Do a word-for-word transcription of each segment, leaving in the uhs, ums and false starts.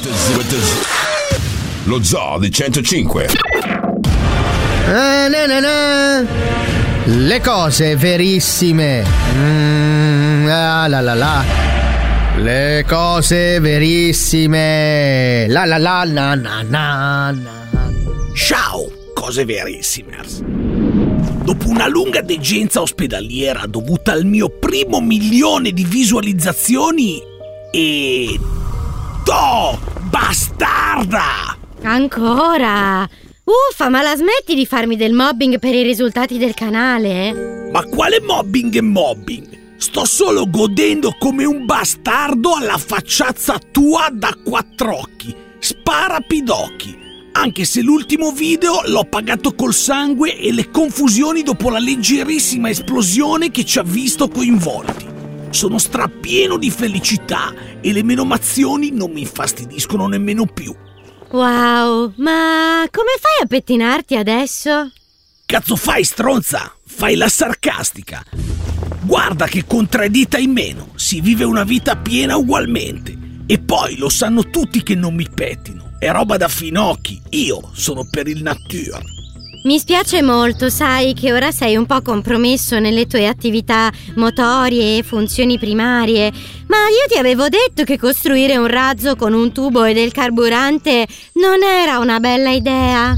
Lo Zoo di centocinque. Ah, na, na, na. Le cose verissime. Mm, ah, la la la. Le cose verissime. La la la na na na na. Ciao, cose verissimers. Dopo una lunga degenza ospedaliera dovuta al mio primo milione di visualizzazioni e... Toh, bastarda! Ancora? Uffa, ma la smetti di farmi del mobbing per i risultati del canale? Ma quale mobbing e mobbing? Sto solo godendo come un bastardo alla facciazza tua da quattr'occhi. Spara pidocchi. Anche se l'ultimo video l'ho pagato col sangue e le confusioni dopo la leggerissima esplosione che ci ha visto coinvolti. Sono strapieno di felicità e le menomazioni non mi infastidiscono nemmeno più. Wow, ma come fai a pettinarti adesso? Cazzo fai, stronza? Fai la sarcastica. Guarda che con tre dita in meno si vive una vita piena ugualmente. E poi lo sanno tutti che non mi pettino. È roba da finocchi. Io sono per il nature. Mi spiace molto, sai che ora sei un po' compromesso nelle tue attività motorie e funzioni primarie, ma io ti avevo detto che costruire un razzo con un tubo e del carburante non era una bella idea.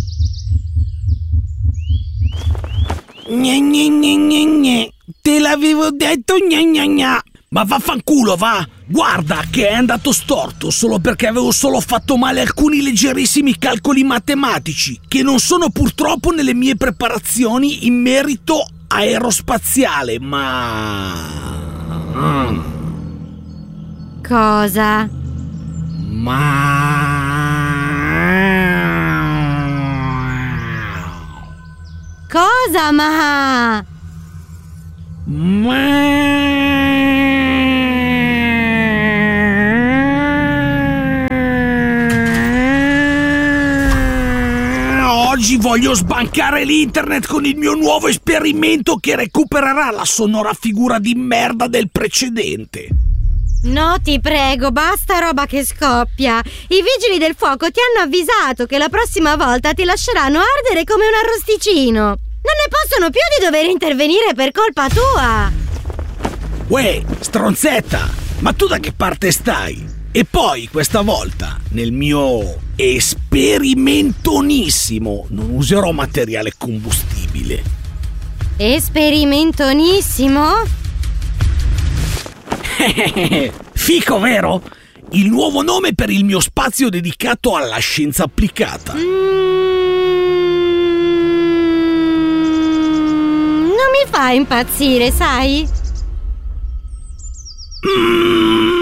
Gne gne gne gne gne. Te l'avevo detto, gna gna gna. Ma vaffanculo, va! Guarda che è andato storto solo perché avevo solo fatto male alcuni leggerissimi calcoli matematici che non sono purtroppo nelle mie preparazioni in merito aerospaziale, ma... Cosa? Ma... Cosa, ma... Ma... Oggi voglio sbancare l'internet con il mio nuovo esperimento che recupererà la sonora figura di merda del precedente. No, ti prego, basta roba che scoppia. I vigili del fuoco ti hanno avvisato che la prossima volta ti lasceranno ardere come un arrosticino. Non ne possono più di dover intervenire per colpa tua. Uè, stronzetta, ma tu da che parte stai? E poi, questa volta, nel mio esperimentonissimo, non userò materiale combustibile. Esperimentonissimo? Fico, vero? Il nuovo nome per il mio spazio dedicato alla scienza applicata. Mm, non mi fa impazzire, sai? Mm.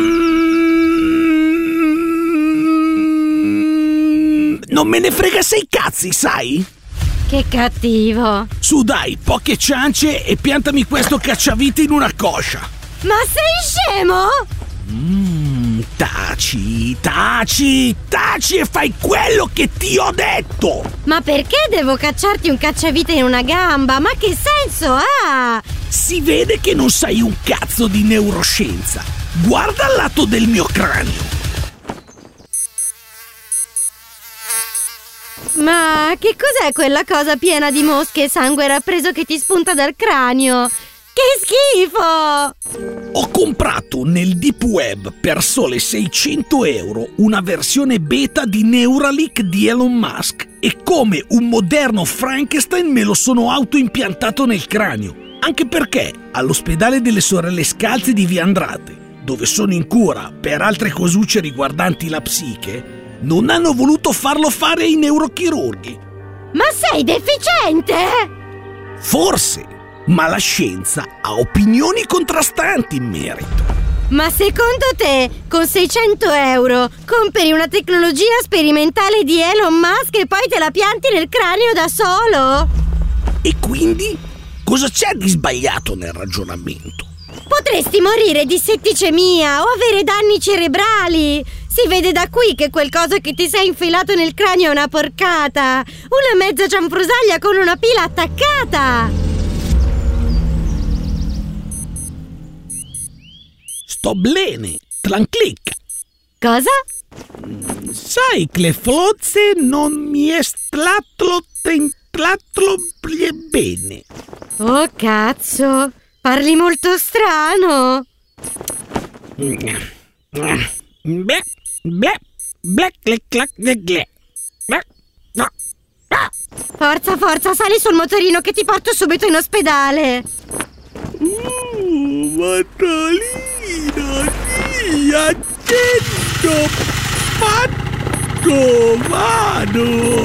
Non me ne frega sei cazzi, sai? Che cattivo. Su dai, poche ciance e piantami questo cacciavite in una coscia. Ma sei scemo? Mmm, taci, taci, taci e fai quello che ti ho detto. Ma perché devo cacciarti un cacciavite in una gamba? Ma che senso ha? Si vede che non sai un cazzo di neuroscienza. Guarda al lato del mio cranio. Ma che cos'è quella cosa piena di mosche e sangue rappreso che ti spunta dal cranio? Che schifo! Ho comprato nel deep web per sole seicento euro una versione beta di Neuralink di Elon Musk e come un moderno Frankenstein me lo sono autoimpiantato nel cranio. Anche perché all'ospedale delle sorelle Scalzi di Via Andrade, dove sono in cura per altre cosucce riguardanti la psiche, non hanno voluto farlo fare ai neurochirurghi. Ma sei deficiente? Forse, ma la scienza ha opinioni contrastanti in merito. Ma secondo te, con seicento euro, compri una tecnologia sperimentale di Elon Musk e poi te la pianti nel cranio da solo? E quindi, cosa c'è di sbagliato nel ragionamento? Potresti morire di setticemia o avere danni cerebrali. Si vede da qui che quel coso che ti sei infilato nel cranio è una porcata. Una mezza cianfrusaglia con una pila attaccata. Sto bene, tranclicca. Cosa? Sai che le flozze non mi è stlatlo tentlatlo bene. Oh cazzo, parli molto strano. Beh, beh, black, clac, clac, clac. Forza, forza, sali sul motorino che ti porto subito in ospedale. Uh, Maddalena, sì, accetto, fatto, vado.